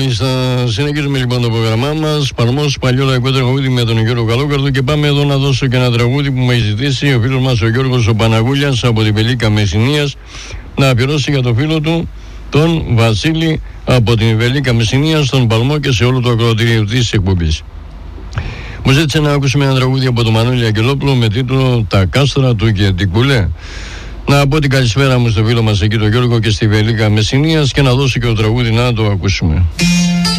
Μάλιστα, συνεχίζουμε λοιπόν το πρόγραμμά μας. Παλμός, παλιό λαϊκό τραγούδι με τον Γιώργο Καλόκαρδο. Και πάμε εδώ να δώσω και ένα τραγούδι που μου έχει ζητήσει ο φίλος μας ο Γιώργος ο Παναγούλιας από την Πελίκα Μεσσηνίας, να αφιερώσει για το φίλο του τον Βασίλη από την Πελίκα Μεσσηνίας, στον Παλμό και σε όλο το ακροατήριο της εκπομπής. Μου ζήτησε να ακούσουμε ένα τραγούδι από τον Μανώλη Αγγελόπουλο με τίτλο «Τα κάστρα του και την κουλέ». Να πω την καλησπέρα μου στο φίλο μας εκεί τον Γιώργο και στη Πελίκα Μεσσηνίας και να δώσω και το τραγούδι να το ακούσουμε.